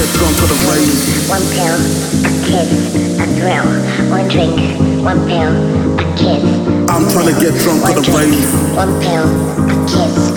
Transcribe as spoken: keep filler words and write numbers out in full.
get drunk at the rave. One pill, a kiss, a thrill. One drink, one pill, a kiss. I'm trying to get drunk at the rave. One pill, a kiss.